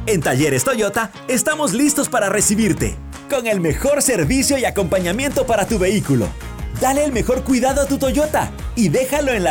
En Talleres Toyota estamos listos para recibirte, con el mejor servicio y acompañamiento para tu vehículo. Dale el mejor cuidado a tu Toyota y déjalo en la